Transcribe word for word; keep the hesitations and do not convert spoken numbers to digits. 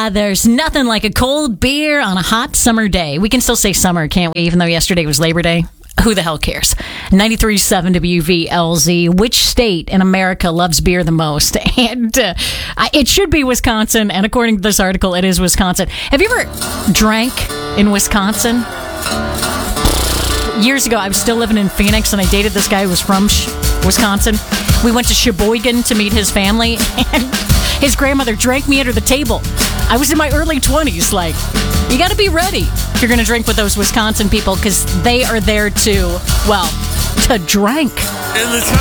Uh, there's nothing like a cold beer on a hot summer day. We can still say summer, can't we? Even though yesterday was Labor Day. Who the hell cares? ninety-three point seven W V L Z. Which state in America loves beer the most? And uh, I, it should be Wisconsin. And according to this article, it is Wisconsin. Have you ever drank in Wisconsin? Years ago, I was still living in Phoenix, and I dated this guy who was from Sh- Wisconsin. We went to Sheboygan to meet his family, and his grandmother drank me under the table. I was in my early twenties. Like, you got to be ready if you're going to drink with those Wisconsin people, because they are there to, well, to drink. In the